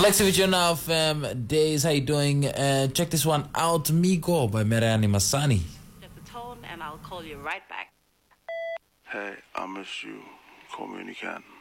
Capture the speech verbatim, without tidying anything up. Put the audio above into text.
Lexi with you now, fam. Days, how you doing? Uh, check this one out. Migo by Merani Masani. Set the tone and I'll call you right back. Hey, I miss you. Call me when you can.